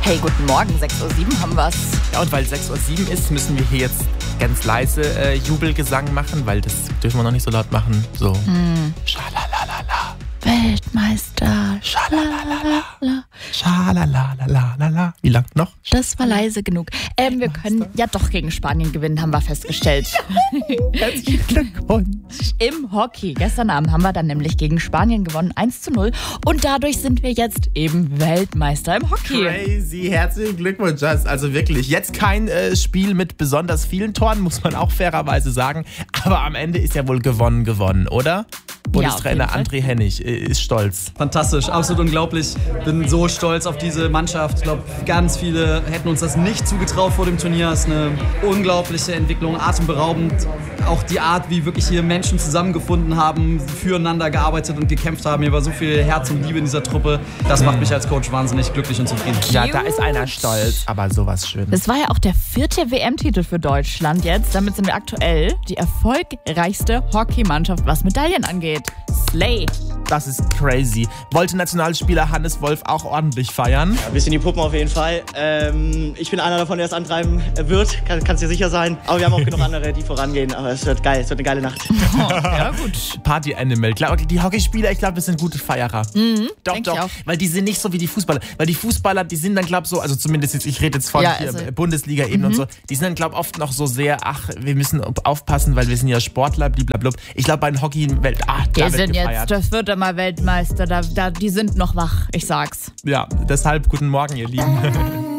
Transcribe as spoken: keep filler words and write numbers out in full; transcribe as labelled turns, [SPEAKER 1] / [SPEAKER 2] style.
[SPEAKER 1] Hey, guten Morgen, sechs Uhr sieben haben wir's.
[SPEAKER 2] Ja, und weil sechs Uhr sieben ist, müssen wir hier jetzt ganz leise äh, Jubelgesang machen, weil das dürfen wir noch nicht so laut machen. So.
[SPEAKER 1] Hm.
[SPEAKER 2] Schalalalala.
[SPEAKER 1] Weltmeister.
[SPEAKER 2] Schalalalala. Schalalalala. Wie lang noch?
[SPEAKER 1] Das war leise genug. Ähm, wir können ja doch gegen Spanien gewinnen, haben wir festgestellt.
[SPEAKER 2] Herzlichen Glückwunsch.
[SPEAKER 1] Im Hockey. Gestern Abend haben wir dann nämlich gegen Spanien gewonnen, eins zu null. Und dadurch sind wir jetzt eben Weltmeister im Hockey.
[SPEAKER 2] Crazy, herzlichen Glückwunsch. Das ist also wirklich jetzt kein äh, Spiel mit besonders vielen Toren, muss man auch fairerweise sagen. Aber am Ende ist ja wohl gewonnen, gewonnen, oder? Bundestrainer
[SPEAKER 1] Ja,
[SPEAKER 2] André Hennig äh, ist stolz.
[SPEAKER 3] Fantastisch, absolut unglaublich. Bin so stolz auf diese Mannschaft. Ich glaube, ganz viele hätten uns das nicht zugetraut vor dem Turnier. Es ist eine unglaubliche Entwicklung, atemberaubend. Auch die Art, wie wirklich hier Menschen zusammengefunden haben, füreinander gearbeitet und gekämpft haben. Hier war so viel Herz und Liebe in dieser Truppe. Das macht mich als Coach wahnsinnig glücklich und zufrieden.
[SPEAKER 2] Ja, da ist einer stolz, aber sowas Schönes.
[SPEAKER 1] Das war ja auch der vierte W M-Titel für Deutschland jetzt. Damit sind wir aktuell die erfolgreichste Hockeymannschaft, was Medaillen angeht. Slay.
[SPEAKER 2] Das ist crazy. Wollte Nationalspieler Hannes Wolf auch ordentlich feiern?
[SPEAKER 4] Ein bisschen die Puppen auf jeden Fall. Ähm, ich bin einer davon, der es antreiben wird, kann, kannst dir sicher sein. Aber wir haben auch genug andere, die vorangehen. Aber es wird geil, es wird eine geile Nacht.
[SPEAKER 1] Oh, ja gut.
[SPEAKER 2] Party Animal. Die Hockeyspieler, ich glaube, das sind gute Feierer.
[SPEAKER 1] Mhm,
[SPEAKER 2] doch,
[SPEAKER 1] denk
[SPEAKER 2] doch.
[SPEAKER 1] ich auch.
[SPEAKER 2] Weil die sind nicht so wie die Fußballer. Weil die Fußballer, die sind dann, glaube ich, so, also zumindest jetzt, ich rede jetzt von
[SPEAKER 1] Ja,
[SPEAKER 2] hier,
[SPEAKER 1] also-
[SPEAKER 2] Bundesliga-Ebene und so, die sind dann, glaube ich, oft noch so sehr, ach, wir müssen aufpassen, weil wir sind ja Sportler, blablabla. Ich glaube, bei den Hockey-Welt, ah, da
[SPEAKER 1] Wir
[SPEAKER 2] wird
[SPEAKER 1] sind
[SPEAKER 2] gefeiert.
[SPEAKER 1] jetzt, das wird immer Weltmeister, da, da, die sind noch wach, ich sag's.
[SPEAKER 2] Ja, deshalb guten Morgen, ihr Lieben.